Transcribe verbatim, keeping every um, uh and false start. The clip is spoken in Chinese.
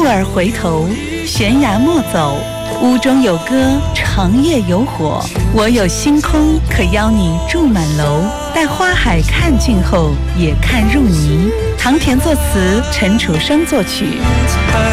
儿回头，悬崖莫走。屋中有歌，长夜有火。我有星空，可邀你住满楼。待花海看尽后，也看入泥。唐田作词，陈楚生作曲。